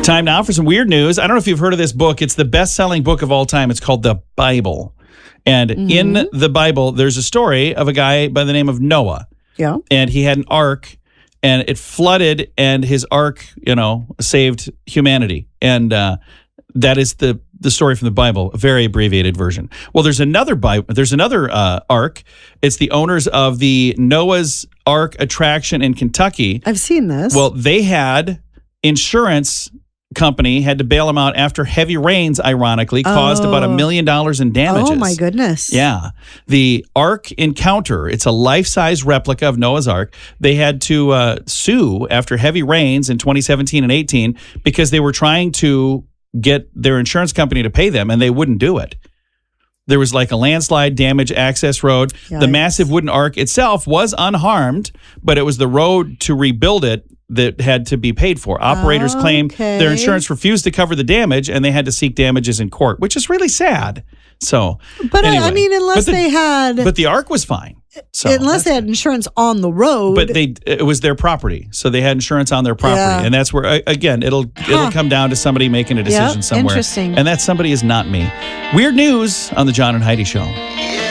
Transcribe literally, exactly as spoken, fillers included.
Time now for some weird news. I don't know if you've heard of this book. It's the best-selling book of all time. It's called the Bible. And mm-hmm. in the Bible, there's a story of a guy by the name of Noah. Yeah. And he had an ark, and it flooded, and his ark, you know, saved humanity. And uh, that is the the story from the Bible, a very abbreviated version. Well, there's another Bible. There's another uh, ark. It's the owners of the Noah's Ark attraction in Kentucky. I've seen this. Well, they had insurance company had to bail them out after heavy rains, ironically, caused oh. about a million dollars in damages. Oh, my goodness. Yeah. The Ark Encounter, it's a life-size replica of Noah's Ark. They had to uh, sue after heavy rains in twenty seventeen and eighteen because they were trying to get their insurance company to pay them, and they wouldn't do it. There was like a landslide damage access road. Yikes. The massive wooden ark itself was unharmed, but it was the road to rebuild it that had to be paid for. Operators okay. claim their insurance refused to cover the damage, and they had to seek damages in court, which is really sad. So, but anyway. I, I mean, unless the, they had, but the ark was fine. So unless they had insurance on the road, but they it was their property, so they had insurance on their property, yeah. and that's where again it'll huh. it'll come down to somebody making a decision yep. somewhere. Interesting, and that somebody is not me. Weird news on the John and Heidi Show.